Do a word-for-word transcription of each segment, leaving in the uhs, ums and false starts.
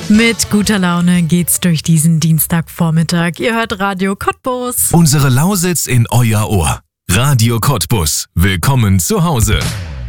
Mit guter Laune geht's durch diesen Dienstagvormittag. Ihr hört Radio Cottbus. Unsere Lausitz in euer Ohr. Radio Cottbus. Willkommen zu Hause.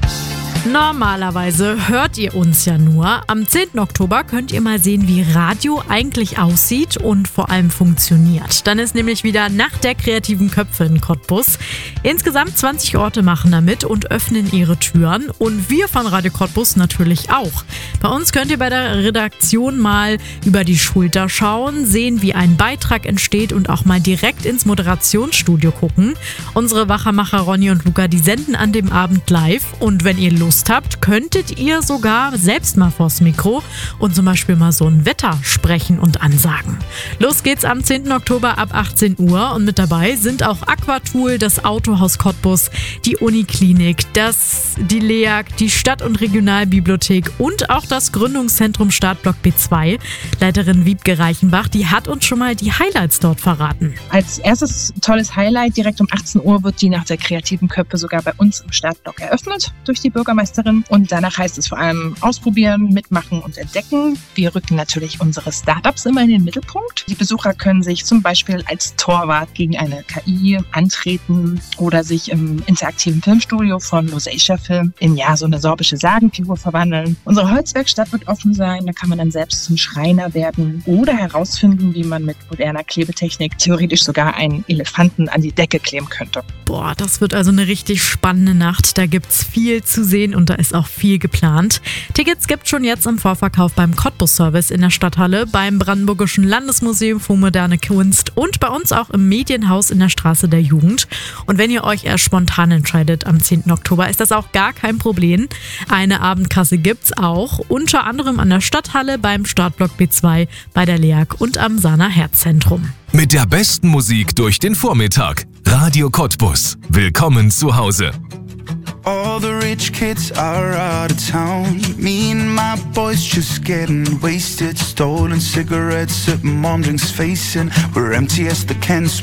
Normalerweise hört ihr uns ja nur. Am zehnten Oktober könnt ihr mal sehen, wie Radio eigentlich aussieht und vor allem funktioniert. Dann ist nämlich wieder Nacht der kreativen Köpfe in Cottbus. Insgesamt zwanzig Orte machen da mit und öffnen ihre Türen. Und wir von Radio Cottbus natürlich auch. Bei uns könnt ihr bei der Redaktion mal über die Schulter schauen, sehen, wie ein Beitrag entsteht und auch mal direkt ins Moderationsstudio gucken. Unsere Wachermacher Ronny und Luca, die senden an dem Abend live. Und wenn ihr Lust habt, könntet ihr sogar selbst mal vors Mikro und zum Beispiel mal so ein Wetter sprechen und ansagen. Los geht's am zehnten Oktober ab achtzehn Uhr und mit dabei sind auch Aquatool, das Autohaus Cottbus, die Uniklinik, das, die L E A G, die Stadt- und Regionalbibliothek und auch das Gründungszentrum Startblock B zwei. Leiterin Wiebke Reichenbach, die hat uns schon mal die Highlights dort verraten. Als erstes tolles Highlight, direkt um achtzehn Uhr wird die Nacht der kreativen Köpfe sogar bei uns im Startblock eröffnet durch die Bürgermeisterin. Und danach heißt es vor allem ausprobieren, mitmachen und entdecken. Wir rücken natürlich unsere Startups immer in den Mittelpunkt. Die Besucher können sich zum Beispiel als Torwart gegen eine K I antreten oder sich im interaktiven Filmstudio von Lusatia Film in ja so eine sorbische Sagenfigur verwandeln. Unsere Holzwerkstatt wird offen sein, da kann man dann selbst zum Schreiner werden oder herausfinden, wie man mit moderner Klebetechnik theoretisch sogar einen Elefanten an die Decke kleben könnte. Boah, das wird also eine richtig spannende Nacht. Da gibt's viel zu sehen und da ist auch viel geplant. Tickets gibt schon jetzt im Vorverkauf beim Cottbus Service in der Stadthalle, beim Brandenburgischen Landesmuseum für moderne Kunst und bei uns auch im Medienhaus in der Straße der Jugend. Und wenn ihr euch erst spontan entscheidet am zehnten Oktober, ist das auch gar kein Problem. Eine Abendkasse gibt's auch, unter anderem an der Stadthalle, beim Startblock B zwei, bei der L E A G und am Sana Herzzentrum. Mit der besten Musik durch den Vormittag. Radio Cottbus. Willkommen zu Hause. All the rich kids are out of town. Me and my boys just getting wasted. Stolen cigarettes at mom drinks facing. We're empty as the cans.